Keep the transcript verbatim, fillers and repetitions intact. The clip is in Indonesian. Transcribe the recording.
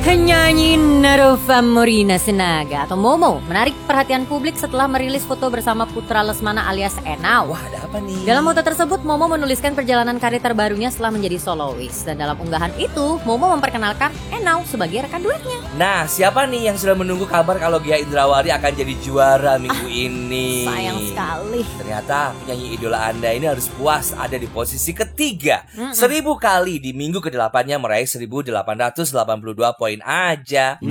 Penyanyi Narofa Morina Senaga atau Momo menarik perhatian publik setelah merilis foto bersama putra Lesmana alias Enau. Wah, ada apa nih? Dalam foto tersebut, Momo menuliskan perjalanan karir terbarunya setelah menjadi solois. Dan dalam unggahan itu, Momo memperkenalkan Enau sebagai rekan duetnya. Nah, siapa nih yang sudah menunggu kabar kalau Gia Indrawari akan jadi juara minggu ah, ini? Sayang sekali. Ternyata penyanyi idola Anda ini harus puas ada di posisi ketiga. Mm-mm. Seribu kali di minggu kedelapannya meraih seribu delapan ratus delapan puluh dua poin aja.